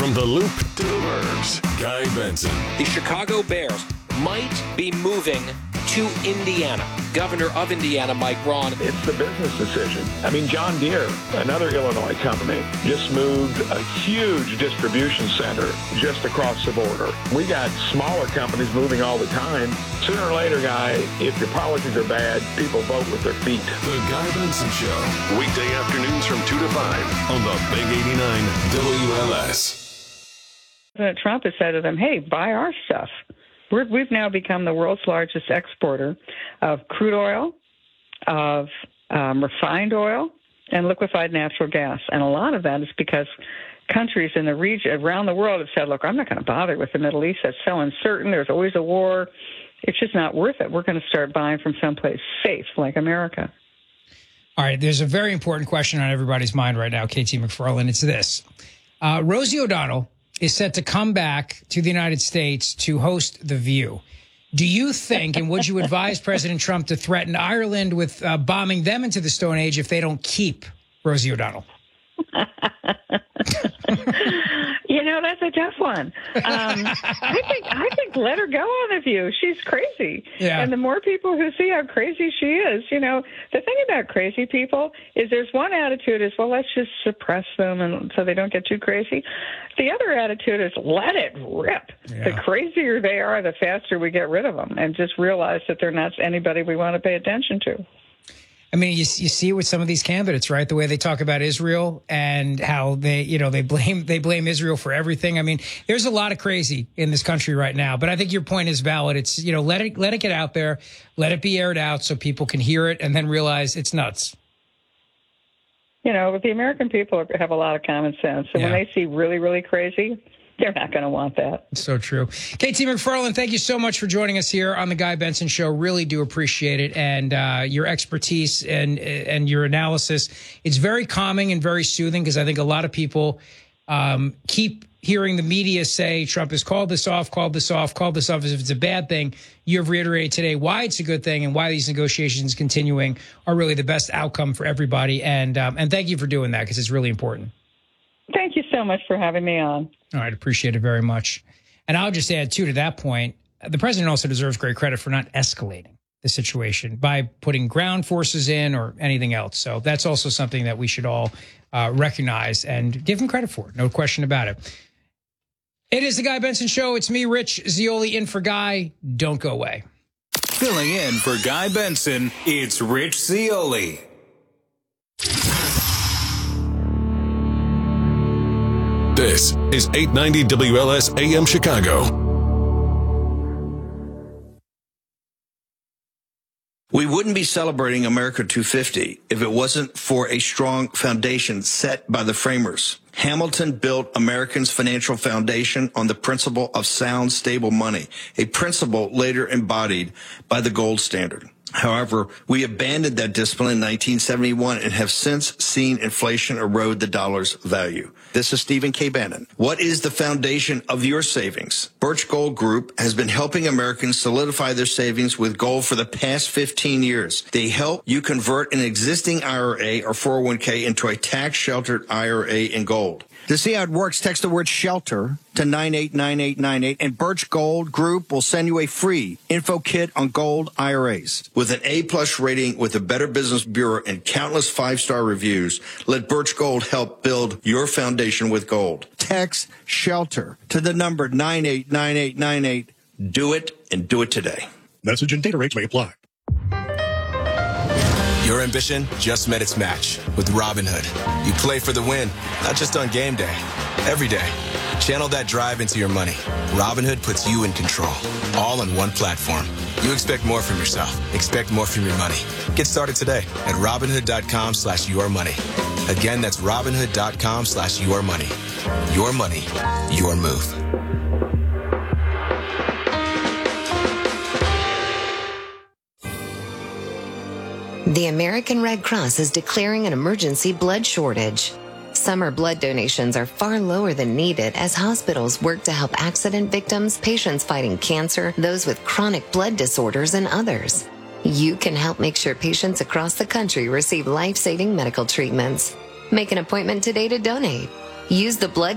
From the Loop to the Burbs, Guy Benson. The Chicago Bears might be moving to Indiana. Governor of Indiana, Mike Braun. It's the business decision. I mean, John Deere, another Illinois company, just moved a huge distribution center just across the border. We got smaller companies moving all the time. Sooner or later, Guy, if your policies are bad, people vote with their feet. The Guy Benson Show. Weekday afternoons from 2 to 5 on the Big 89 WLS. President Trump has said to them, hey, buy our stuff. We've now become the world's largest exporter of crude oil, of refined oil, and liquefied natural gas. And a lot of that is because countries in the region around the world have said, look, I'm not going to bother with the Middle East. That's so uncertain. There's always a war. It's just not worth it. We're going to start buying from someplace safe like America. All right, there's a very important question on everybody's mind right now, KT McFarland. It's this. Rosie O'Donnell is set to come back to the United States to host The View. Do you think, and would you advise President Trump to threaten Ireland with bombing them into the Stone Age if they don't keep Rosie O'Donnell? You know, that's a tough one. I think let her go on The View. She's crazy. Yeah. And the more people who see how crazy she is, you know, the thing about crazy people is there's one attitude is, well, let's just suppress them and so they don't get too crazy. The other attitude is let it rip. Yeah. The crazier they are, the faster we get rid of them and just realize that they're not anybody we want to pay attention to. I mean, you see with some of these candidates, right? The way they talk about Israel and how they blame Israel for everything. I mean, there's a lot of crazy in this country right now, but I think your point is valid. It's, you know, let it get out there, let it be aired out so people can hear it and then realize it's nuts. You know, but the American people have a lot of common sense. And when they see really, really crazy, they're not going to want that. So true. KT McFarland, thank you so much for joining us here on the Guy Benson Show. Really do appreciate it. And your expertise and your analysis. It's very calming and very soothing because I think a lot of people keep hearing the media say Trump has called this off as if it's a bad thing. You have reiterated today why it's a good thing and why these negotiations continuing are really the best outcome for everybody. And thank you for doing that because it's really important. Thank you so much for having me on. All right. Appreciate it very much. And I'll just add, too, to that point, the president also deserves great credit for not escalating the situation by putting ground forces in or anything else. So that's also something that we should all recognize and give him credit for. No question about it. It is the Guy Benson Show. It's me, Rich Zeoli, in for Guy. Don't go away. Filling in for Guy Benson, it's Rich Zeoli. This is 890 WLS AM Chicago. We wouldn't be celebrating America 250 if it wasn't for a strong foundation set by the framers. Hamilton built Americans' financial foundation on the principle of sound, stable money, a principle later embodied by the gold standard. However, we abandoned that discipline in 1971 and have since seen inflation erode the dollar's value. This is Stephen K. Bannon. What is the foundation of your savings? Birch Gold Group has been helping Americans solidify their savings with gold for the past 15 years. They help you convert an existing IRA or 401k into a tax-sheltered IRA in gold. To see how it works, text the word SHELTER to 989898, and Birch Gold Group will send you a free info kit on gold IRAs. With an A-plus rating with the Better Business Bureau and countless 5-star reviews, let Birch Gold help build your foundation with gold. Text SHELTER to the number 989898. Do it, and do it today. Message and data rates may apply. Your ambition just met its match with Robinhood. You play for the win, not just on game day, every day. Channel that drive into your money. Robinhood puts you in control, all on one platform. You expect more from yourself. Expect more from your money. Get started today at Robinhood.com/yourmoney. Again, that's Robinhood.com/yourmoney. Your money, your move. The American Red Cross is declaring an emergency blood shortage. Summer blood donations are far lower than needed as hospitals work to help accident victims, patients fighting cancer, those with chronic blood disorders, and others. You can help make sure patients across the country receive life-saving medical treatments. Make an appointment today to donate. Use the blood